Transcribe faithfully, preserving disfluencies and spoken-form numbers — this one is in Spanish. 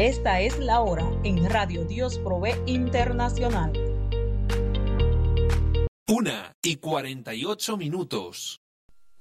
Esta es la hora en Radio Dios Provee Internacional. Una y cuarenta y ocho minutos.